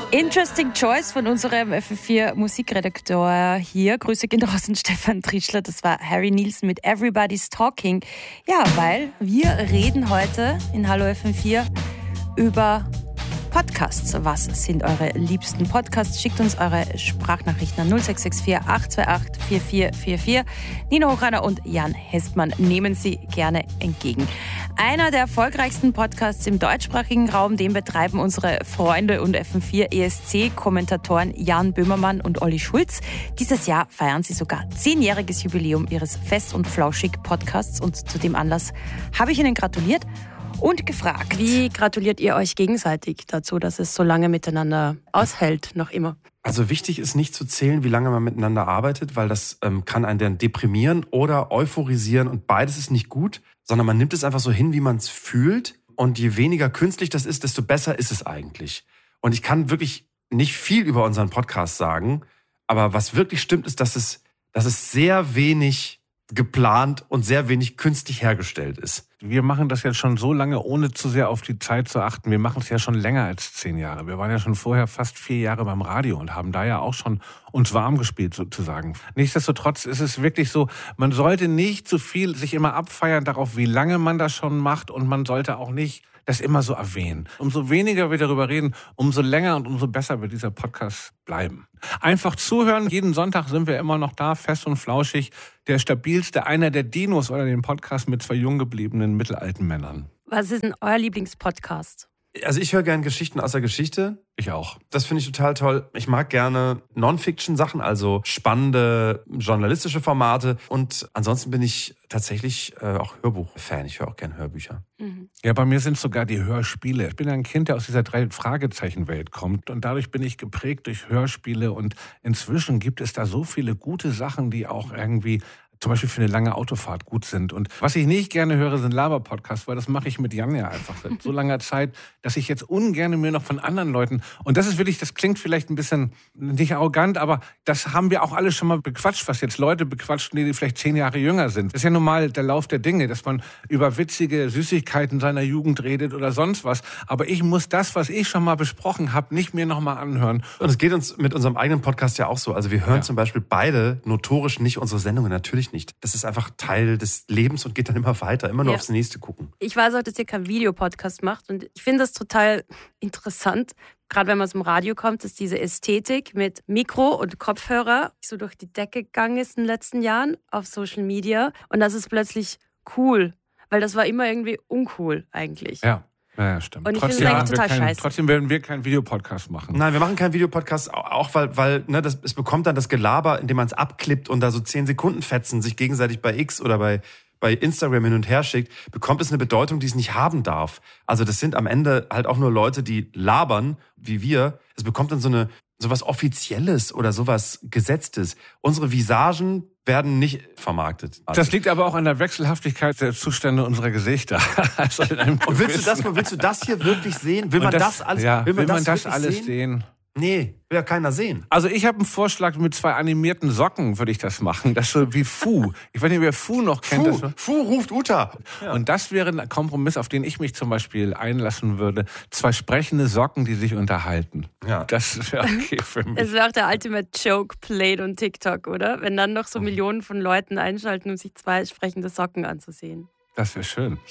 Interesting Choice von unserem FM4 Musikredakteur hier. Grüße gehen raus an Stefan Trischler. Das war Harry Nilsson mit Everybody's Talking. Ja, weil wir reden heute in Hallo FM4 über Podcasts. Was sind eure liebsten Podcasts? Schickt uns eure Sprachnachrichten an 0664 828 4444. Nina Hochreiner und Jan Hestmann nehmen sie gerne entgegen. Einer der erfolgreichsten Podcasts im deutschsprachigen Raum, den betreiben unsere Freunde und FM4 ESC-Kommentatoren Jan Böhmermann und Olli Schulz. Dieses Jahr feiern sie sogar 10-jähriges Jubiläum ihres Fest und Flauschig-Podcasts und zu dem Anlass habe ich ihnen gratuliert und gefragt. Wie gratuliert ihr euch gegenseitig dazu, dass es so lange miteinander aushält, noch immer? Also wichtig ist nicht zu zählen, wie lange man miteinander arbeitet, weil das kann einen dann deprimieren oder euphorisieren und beides ist nicht gut, sondern man nimmt es einfach so hin, wie man es fühlt und je weniger künstlich das ist, desto besser ist es eigentlich. Und ich kann wirklich nicht viel über unseren Podcast sagen, aber was wirklich stimmt, ist, dass es sehr wenig geplant und sehr wenig künstlich hergestellt ist. Wir machen das jetzt schon so lange, ohne zu sehr auf die Zeit zu achten. Wir machen es ja schon länger als 10 Jahre. Wir waren ja schon vorher fast 4 Jahre beim Radio und haben da ja auch schon uns warm gespielt sozusagen. Nichtsdestotrotz ist es wirklich so, man sollte nicht zu viel sich immer abfeiern darauf, wie lange man das schon macht und man sollte auch nicht das immer so erwähnen. Umso weniger wir darüber reden, umso länger und umso besser wird dieser Podcast bleiben. Einfach zuhören. Jeden Sonntag sind wir immer noch da, fest und flauschig. Der stabilste, einer der Dinos oder den Podcast mit 2 jung gebliebenen mittelalten Männern. Was ist denn euer Lieblingspodcast? Also ich höre gerne Geschichten aus der Geschichte. Ich auch. Das finde ich total toll. Ich mag gerne Non-Fiction-Sachen, also spannende journalistische Formate. Und ansonsten bin ich tatsächlich auch Hörbuch-Fan. Ich höre auch gerne Hörbücher. Mhm. Ja, bei mir sind sogar die Hörspiele. Ich bin ein Kind, der aus dieser 3-Fragezeichen-Welt kommt. Und dadurch bin ich geprägt durch Hörspiele. Und inzwischen gibt es da so viele gute Sachen, die auch irgendwie zum Beispiel für eine lange Autofahrt gut sind. Und was ich nicht gerne höre, sind Laber-Podcasts, weil das mache ich mit Jan ja einfach seit so langer Zeit, dass ich jetzt ungern mir noch von anderen Leuten, und das ist wirklich, das klingt vielleicht ein bisschen nicht arrogant, aber das haben wir auch alle schon mal bequatscht, was jetzt Leute bequatschen, die vielleicht 10 Jahre jünger sind. Das ist ja nun mal der Lauf der Dinge, dass man über witzige Süßigkeiten seiner Jugend redet oder sonst was. Aber ich muss das, was ich schon mal besprochen habe, nicht mir noch mal anhören. Und es geht uns mit unserem eigenen Podcast ja auch so. Also wir hören zum Beispiel beide notorisch nicht unsere Sendungen, natürlich nicht. Das ist einfach Teil des Lebens und geht dann immer weiter, immer nur aufs Nächste gucken. Ich weiß auch, dass ihr keinen Videopodcast macht und ich finde das total interessant, gerade wenn man aus dem Radio kommt, dass diese Ästhetik mit Mikro und Kopfhörer so durch die Decke gegangen ist in den letzten Jahren auf Social Media und das ist plötzlich cool, weil das war immer irgendwie uncool eigentlich. Ja, stimmt. Und ich finde es eigentlich total scheiße. Trotzdem werden wir keinen Videopodcast machen. Nein, wir machen keinen Videopodcast, auch weil es bekommt dann das Gelaber, indem man es abklippt und da so 10 Sekunden Fetzen sich gegenseitig bei X oder bei Instagram hin und her schickt, bekommt es eine Bedeutung, die es nicht haben darf. Also das sind am Ende halt auch nur Leute, die labern, wie wir. Es bekommt dann sowas Offizielles oder sowas Gesetztes. Unsere Visagen werden nicht vermarktet. Das liegt aber auch an der Wechselhaftigkeit der Zustände unserer Gesichter. Also und willst du das hier wirklich sehen? Will man das alles sehen? Nee, will ja keiner sehen. Also ich habe einen Vorschlag, mit 2 animierten Socken würde ich das machen. Das so wie Fu. Ich weiß nicht, wer Fu noch kennt. Fu ruft Uta. Ja. Und das wäre ein Kompromiss, auf den ich mich zum Beispiel einlassen würde. 2 sprechende Socken, die sich unterhalten. Ja. Das wäre okay für mich. Das wäre auch der Ultimate Joke played on TikTok, oder? Wenn dann noch so Millionen von Leuten einschalten, um sich 2 sprechende Socken anzusehen. Das wäre schön.